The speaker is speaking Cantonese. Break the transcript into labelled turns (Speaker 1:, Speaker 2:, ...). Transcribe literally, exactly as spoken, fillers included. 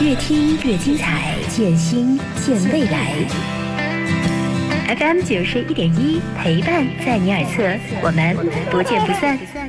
Speaker 1: 越听越精彩，见新见未来。F M 九十一点一，陪伴在你耳侧，我们不见不散。